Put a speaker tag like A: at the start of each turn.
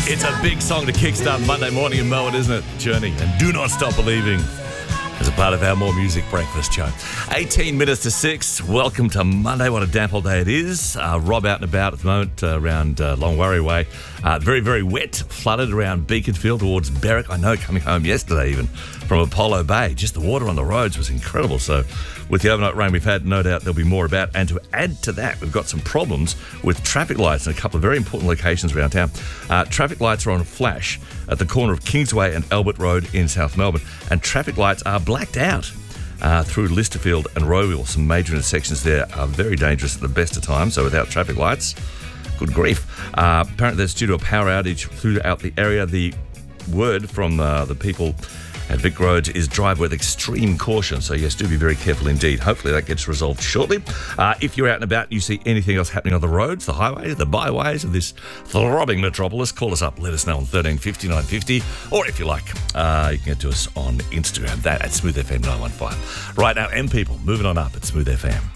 A: It's a big song to kickstart Monday morning in Melbourne, isn't it? Journey and Do Not Stop Believing as a part of our More Music Breakfast show. 18 minutes to 6. Welcome to Monday. What a damp old day it is. Rob out and about at the moment around Longwarry Way. Very, very wet. Flooded around Beaconfield towards Berwick. I know, coming home yesterday even from Apollo Bay. Just the water on the roads was incredible. So with the overnight rain we've had, no doubt there'll be more about. And to add to that, we've got some problems with traffic lights in a couple of very important locations around town. Traffic lights are on flash at the corner of Kingsway and Albert Road in South Melbourne. And traffic lights are blacked out through Listerfield and Rowville. Some major intersections there are very dangerous at the best of times. So without traffic lights, good grief. Apparently that's due to a power outage throughout the area. The word from the people at Vic Roads is drive with extreme caution. So yes, do be very careful indeed. Hopefully that gets resolved shortly. If you're out and about and you see anything else happening on the roads, the highways, the byways of this throbbing metropolis, call us up. Let us know on 1350 950. Or if you like, you can get to us on Instagram, that at Smooth FM 915. Right now, M People, moving on up at Smooth FM.